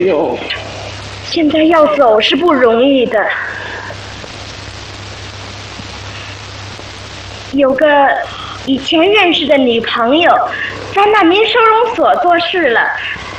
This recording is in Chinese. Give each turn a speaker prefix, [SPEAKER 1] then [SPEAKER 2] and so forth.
[SPEAKER 1] 哟，
[SPEAKER 2] 现在要走是不容易的。有个以前认识的女朋友，在难民收容所做事了，